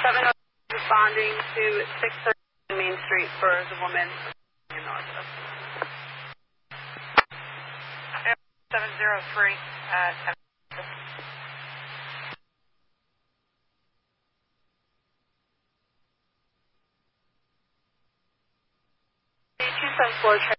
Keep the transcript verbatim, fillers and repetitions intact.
seven oh responding to six thirty Main Street for the woman in Northwest. seven oh three, uh, two seven four